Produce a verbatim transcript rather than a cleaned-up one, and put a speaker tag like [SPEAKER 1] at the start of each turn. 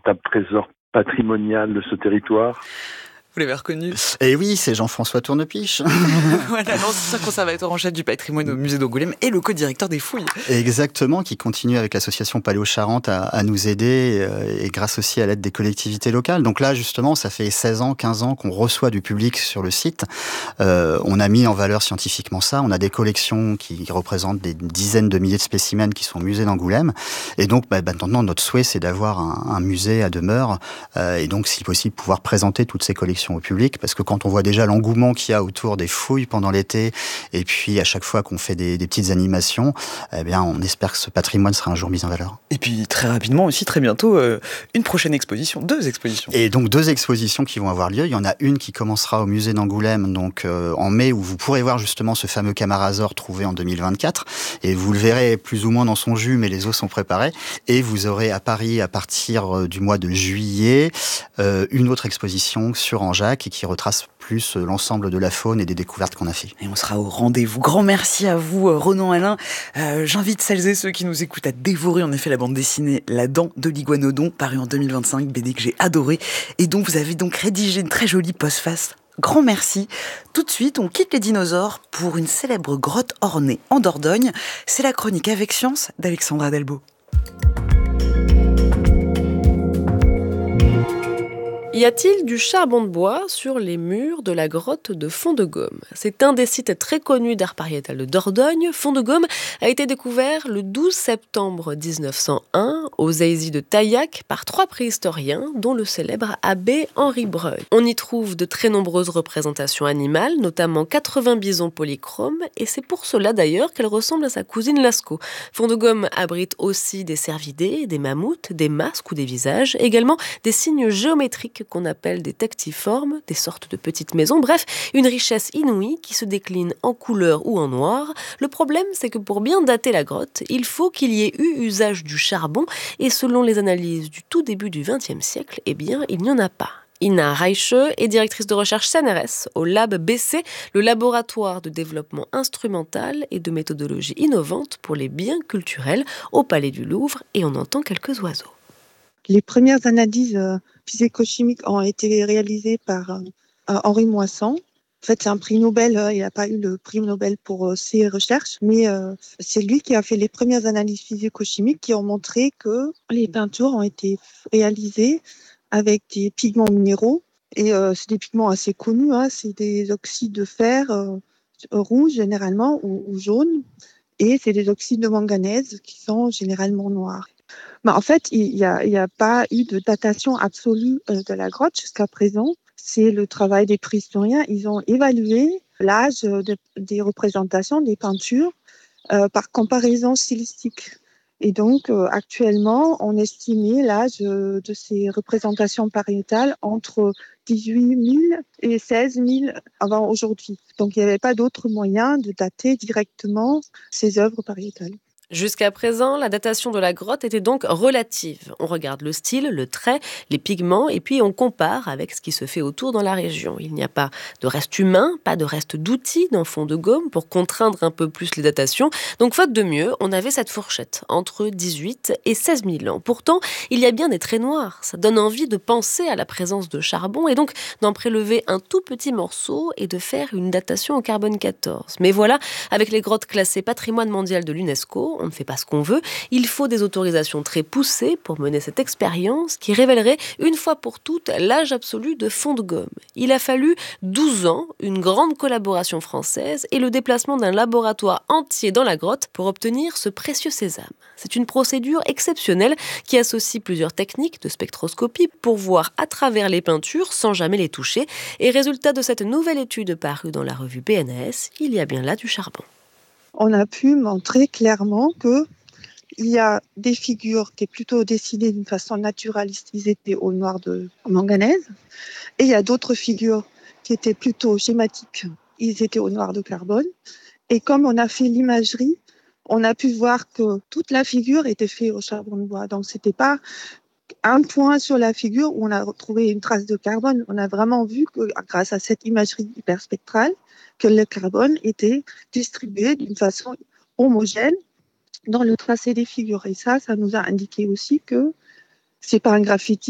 [SPEAKER 1] véritable trésor patrimonial de ce territoire.
[SPEAKER 2] Vous l'avez reconnu?
[SPEAKER 3] Et oui, c'est Jean-François Tournepiche.
[SPEAKER 2] Voilà, l'ancien conservateur en chef du patrimoine au musée d'Angoulême et le co-directeur des fouilles.
[SPEAKER 3] Exactement, qui continue avec l'association Paléo-Charente à, à nous aider euh, et grâce aussi à l'aide des collectivités locales. Donc là, justement, ça fait seize ans, quinze ans qu'on reçoit du public sur le site. Euh, on a mis en valeur scientifiquement ça. On a des collections qui représentent des dizaines de milliers de spécimens qui sont au musée d'Angoulême. Et donc, bah, maintenant, notre souhait, c'est d'avoir un, un musée à demeure euh, et donc, si possible, pouvoir présenter toutes ces collections au public, parce que quand on voit déjà l'engouement qu'il y a autour des fouilles pendant l'été, et puis à chaque fois qu'on fait des, des petites animations, eh bien, on espère que ce patrimoine sera un jour mis en valeur.
[SPEAKER 2] Et puis très rapidement aussi, très bientôt, euh, une prochaine exposition, deux expositions.
[SPEAKER 3] Et donc deux expositions qui vont avoir lieu. Il y en a une qui commencera au musée d'Angoulême, donc euh, en mai, où vous pourrez voir justement ce fameux Camarasaur trouvé en deux mille vingt-quatre, et vous le verrez plus ou moins dans son jus, mais les os sont préparés. Et vous aurez à Paris, à partir du mois de juillet, euh, une autre exposition sur Angeac et qui retrace plus l'ensemble de la faune et des découvertes qu'on a fait.
[SPEAKER 2] Et on sera au rendez-vous. Grand merci à vous, Ronan Alain. Euh, j'invite celles et ceux qui nous écoutent à dévorer en effet la bande dessinée La Dent de l'Iguanodon, parue en deux mille vingt-cinq, B D que j'ai adoré et dont vous avez donc rédigé une très jolie postface. Grand merci. Tout de suite, on quitte les dinosaures pour une célèbre grotte ornée en Dordogne. C'est la chronique Avec Science d'Alexandra Delbo.
[SPEAKER 4] Y a-t-il du charbon de bois sur les murs de la grotte de Fond-de-Gaume? C'est un des sites très connus d'art pariétal de Dordogne. Fond-de-Gaume a été découvert le douze septembre dix-neuf cent un aux Aisies de Taillac par trois préhistoriens, dont le célèbre abbé Henri Breuil. On y trouve de très nombreuses représentations animales, notamment quatre-vingts bisons polychromes, et c'est pour cela d'ailleurs qu'elle ressemble à sa cousine Lascaux. Fond-de-Gaume abrite aussi des cervidés, des mammouths, des masques ou des visages, également des signes géométriques qu'on appelle des tectiformes, des sortes de petites maisons, bref, une richesse inouïe qui se décline en couleur ou en noir. Le problème, c'est que pour bien dater la grotte, il faut qu'il y ait eu usage du charbon, et selon les analyses du tout début du vingtième siècle, eh bien, il n'y en a pas. Ina Reiche est directrice de recherche C N R S au Lab B C, le laboratoire de développement instrumental et de méthodologie innovante pour les biens culturels au Palais du Louvre, et on entend quelques oiseaux.
[SPEAKER 5] Les premières analyses euh, physico-chimiques ont été réalisées par euh, Henri Moissan. En fait, c'est un prix Nobel. Euh, il n'a pas eu le prix Nobel pour euh, ses recherches, mais euh, c'est lui qui a fait les premières analyses physico-chimiques qui ont montré que les peintures ont été réalisées avec des pigments minéraux. Et euh, c'est des pigments assez connus. Hein, c'est des oxydes de fer euh, rouges généralement ou, ou jaunes. Et c'est des oxydes de manganèse qui sont généralement noirs. Bah, en fait, il n'y a, a pas eu de datation absolue euh, de la grotte jusqu'à présent. C'est le travail des préhistoriens. Ils ont évalué l'âge de, des représentations, des peintures, euh, par comparaison stylistique. Et donc, euh, actuellement, on estimait l'âge euh, de ces représentations pariétales entre dix-huit mille et seize mille avant aujourd'hui. Donc, il n'y avait pas d'autre moyen de dater directement ces œuvres pariétales.
[SPEAKER 4] Jusqu'à présent, la datation de la grotte était donc relative. On regarde le style, le trait, les pigments, et puis on compare avec ce qui se fait autour dans la région. Il n'y a pas de reste humain, pas de reste d'outils dans Fond-de-Gaume pour contraindre un peu plus les datations. Donc, faute de mieux, on avait cette fourchette entre dix-huit et seize mille ans. Pourtant, il y a bien des traits noirs. Ça donne envie de penser à la présence de charbon et donc d'en prélever un tout petit morceau et de faire une datation au carbone quatorze. Mais voilà, avec les grottes classées patrimoine mondial de l'UNESCO, on ne fait pas ce qu'on veut. Il faut des autorisations très poussées pour mener cette expérience qui révélerait une fois pour toutes l'âge absolu de Fond-de-Gaume. Il a fallu douze ans, une grande collaboration française et le déplacement d'un laboratoire entier dans la grotte pour obtenir ce précieux sésame. C'est une procédure exceptionnelle qui associe plusieurs techniques de spectroscopie pour voir à travers les peintures sans jamais les toucher. Et résultat de cette nouvelle étude parue dans la revue B N S, il y a bien là du charbon.
[SPEAKER 5] On a pu montrer clairement qu'il y a des figures qui sont plutôt dessinées d'une façon naturaliste, ils étaient au noir de manganèse, et il y a d'autres figures qui étaient plutôt schématiques, ils étaient au noir de carbone. Et comme on a fait l'imagerie, on a pu voir que toute la figure était faite au charbon de bois. Donc, ce n'était pas un point sur la figure où on a retrouvé une trace de carbone. On a vraiment vu que, grâce à cette imagerie hyperspectrale, que le carbone était distribué d'une façon homogène dans le tracé des figures. Et ça, ça nous a indiqué aussi que c'est pas un graffiti